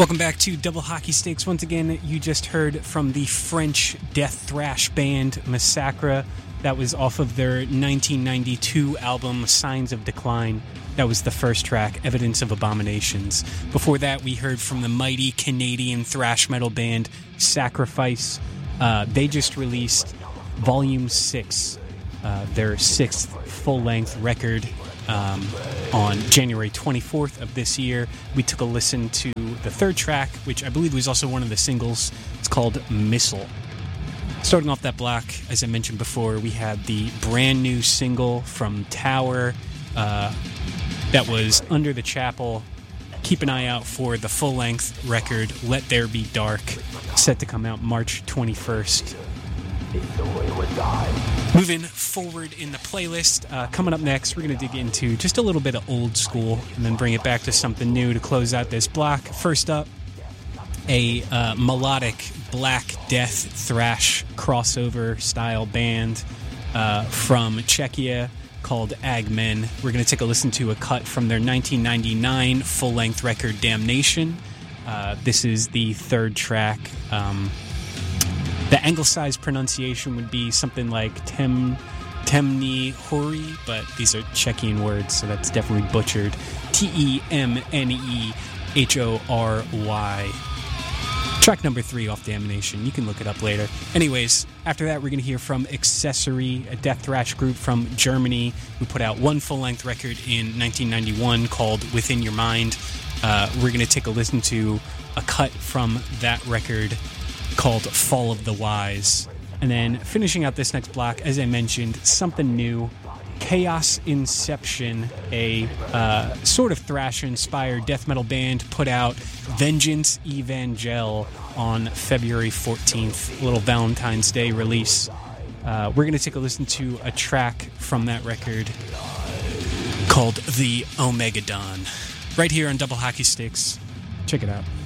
Welcome back to Double Hockey Sticks. Once again, you just heard from the French death thrash band Massacre. That was off of their 1992 album Signs of Decline. That was the first track, Evidence of Abominations. Before that, we heard from the mighty Canadian thrash metal band Sacrifice. They just released Volume 6, their sixth full-length record, on January 24th of this year. We took a listen to the third track, which I believe was also one of the singles. It's called Missile. Starting off that block, as I mentioned before, we had the brand new single from Tower that was Under the Chapel. Keep an eye out for the full-length record, Let There Be Dark, set to come out March 21st. Moving forward in the playlist, coming up next, we're going to dig into just a little bit of old school and then bring it back to something new to close out this block. First up, a melodic Black Death thrash crossover style band from Czechia called Agmen. We're going to take a listen to a cut from their 1999 full-length record Damnation. This is the third track. The anglicized pronunciation would be something like Temni Hory, but these are Czechian words, so that's definitely butchered. Temnehory. Track number 3 off Damnation. You can look it up later. Anyways, after that, we're going to hear from Accessory, a death thrash group from Germany who put out one full-length record in 1991 called Within Your Mind. We're going to take a listen to a cut from that record called Fall of the Wise. And then finishing out this next block, as I mentioned, something new. Chaos Inception, a sort of thrash-inspired death metal band, put out Vengeance Evangel on February 14th, a little Valentine's Day release. We're going to take a listen to a track from that record called The Omegadon, right here on Double Hockey Sticks. Check it out.